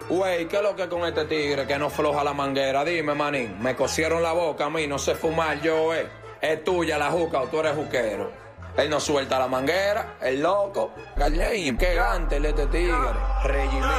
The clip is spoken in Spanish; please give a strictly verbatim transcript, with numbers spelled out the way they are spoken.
Güey, ¿qué es lo que con este tigre que no floja la manguera? Dime, manín, me cosieron la boca a mí, no sé fumar yo, eh. Es tuya la juca o tú eres juquero. Él no suelta la manguera, el loco. Gallín, qué gante este tigre. Regimiento.